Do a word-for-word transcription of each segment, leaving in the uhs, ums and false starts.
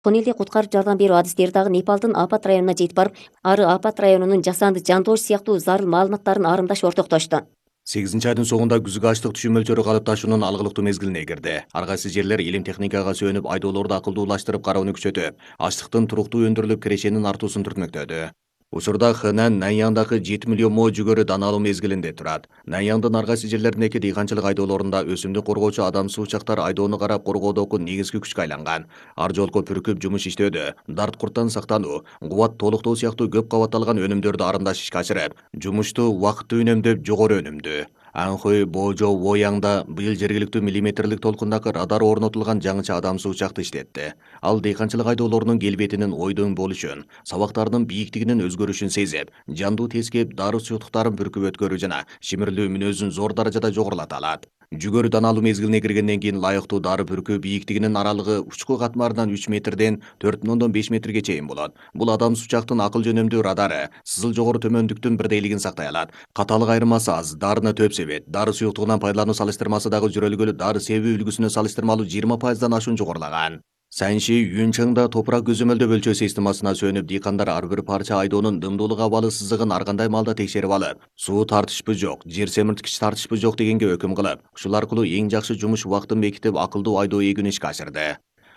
Kono эле куткарып жардам берүү адистери дагы Непалдын апат районуна жетип барып, ары апат районунун жасанды жан доошу сыяктуу зарыл маалыматтарын арымдаш ортоктошту. сегизинчи айдын соңунда күзгү ачлык түшүм мөлчөрү калыпташуунун алгылыктуу мезгилине кирди. Ар кайсы жерлер илим техникага сүйөнүп айдоолорду акылдуулаштырып кароону күчөтүп, ачлыктын туруктуу өндүрүлүп кирешенин артуусун түртмөктөдү. Учурда Хэнан Наньяңдагы жети миллион мо жүгөрү даналуу мезгилинде турат. Наньяңдын ар кайсы жерлериндеки дыйканчылык айдоолорунда өсүмдүк коргоочу адамсыз учактар айдоону карап коргоодогу негизги күчкө айланган. Ар жолку пүркүп жумуш иштөөдө, дарт курттан сактануу, кубат толуктоо сыяктуу көп кабатталган өнүмдөрдү арымдаш ишке ашырып, жумушту убакытты үнөмдөп жогору өнүмдүү. Анхой Божо Вояңда быйыл жергиликтүү миллиметрлик толкундагы радар орнотулган жаңыча адамсыз учакты иштетти. Ал дыйканчылык айдоолорунун келбетинин ойдон болушун, сабактарынын бийиктигинин өзгөрүшүн сезип, жандуу тескеп, дару суюктуктарын бүркүп өткөрүү жана шимирлүү мүнөзүн зор даражада жогорулата алат. Жүгөрү даналуу мезгилине киргенден кийин лайыктуу дары бүркүү бийиктигинин аралыгы учку катмарынан үч метрден төрт бүтүн ондон беш метрге чейин болот. Бул адамсыз учактын акыл жөнөмдүү радары сызыл жогору төмөндүктүн бирдейлигин сактай алат. Каталык айырмасы аз, дарыны төп себет. Дары суюктугунан пайдалануу салыштырмасы дагы жүрөлгөлү дары себүү үлгүсүнө салыштырмалуу жыйырма пайыздан ашуун жогорулаган. Санши Юнчаңда топурак көзөмөлдөө өлчөө системасына сүйөнүп, дыйкандар ар бир парча айдоонун дымдуулук абалы сызыгын ар кандай маалда текшерип алып, суу тартышпы жок, жер семирткич тартышпы жок дегенге өкүм кылып, ушул аркылуу эң жакшы жумуш убактын бекитип, акылдуу айдоо эгүүнү ишке ашырды.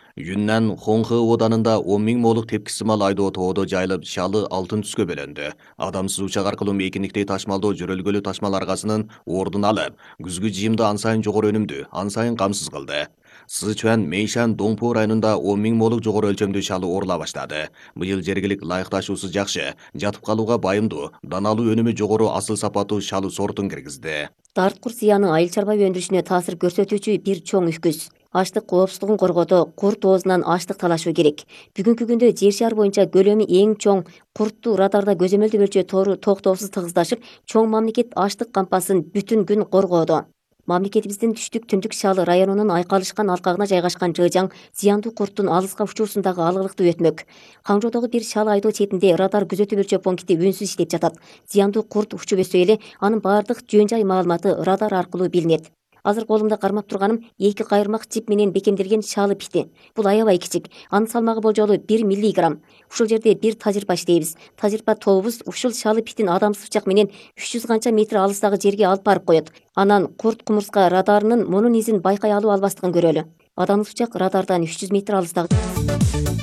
Юннан Хонхэ оданында он миң молук тепкисимал айдоо тоодо жайылып, шалы алтын түскө бөлөндү. Адамсыз учак аркылуу мейкиндикти ташмалдоо жүрөлгөлүү ташмал аргасынын ордун алып, күзгү жыйымды ан сайын жогору өнүмдүү, ан сайын камсыз кылды. Сычуан Мейшан Доңпу районунда он миң молук жогору өлчөмдүү шалы оорула баштады. Быйыл жергилик ылайыкташуусу жакшы, жатып калууга байымдуу, даналуу өнүмү жогору асыл сапаттуу шалы сортун киргизди. Дарт курт зыяны айыл чарба өндүрүшүнө таасир көрсөтүүчү бир чоң үкүз. Ачлык коопсуздугун коргоодо курт оозунан ачлык талашуу керек. Бүгүнкү күндө жер шары боюнча көлөмү эң чоң куртту радарда көзөмөлдөп өлчөө тору токтоосуз тыгыздашып, чоң мамлекет ачлык кампасын бүтүн күн коргоодо. Мамлекетибиздин түштүк түндүк шалы районунун айкалышкан алкагына жайгашкан Жыжаң зыяндуу курттун алыска учуусундагы алгылыктуу өтмөк. Хаңжоодогу бир шалы айдоо четинде радар күзөтүп өлчөө пункти үнсүз иштеп жатат. Зыяндуу курт учуп өссө эле анын баардык жөн жай маалыматы радар аркылуу билинет. Азыр колумда кармап турганым эки кайырмак чип менен бекемделген шалы пити. Бул аябай кичик. Анын салмагы болжолу бир миллиграмм. Ушул жерде бир тажырыйба иштейбиз. Тажырыйба тобубуз ушул шалы питин адамсыз учак менен үч жүз канча метр алыстагы жерге алып барып коет. Анан курт кумурска радарынын мунун изин байкай алуу албастыгын көрөлү. Адамсыз учак радардан үч жүз метр алыстагы